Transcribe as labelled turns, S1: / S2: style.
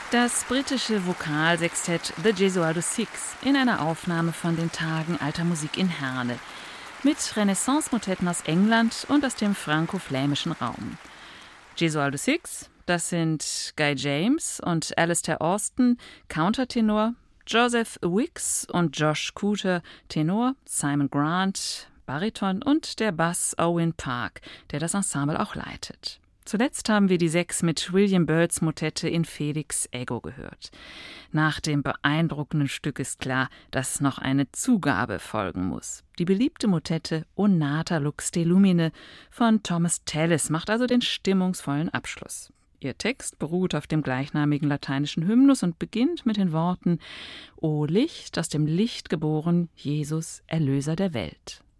S1: Das britische Vokalsextett The Gesualdo Six in einer Aufnahme von den Tagen alter Musik in Herne mit Renaissance-Motetten aus England und aus dem franco-flämischen Raum. Gesualdo Six, das sind Guy James und Alistair Austin, Countertenor, Joseph Wicks und Josh Cooter, Tenor, Simon Grant, Bariton und der Bass Owen Park, der das Ensemble auch leitet. Zuletzt haben wir die 6 mit William Byrds Motette in Felix Ego gehört. Nach dem beeindruckenden Stück ist klar, dass noch eine Zugabe folgen muss. Die beliebte Motette O Nata Lux de Lumine von Thomas Tallis macht also den stimmungsvollen Abschluss. Ihr Text beruht auf dem gleichnamigen lateinischen Hymnus und beginnt mit den Worten: O Licht, aus dem Licht geboren, Jesus, Erlöser der Welt.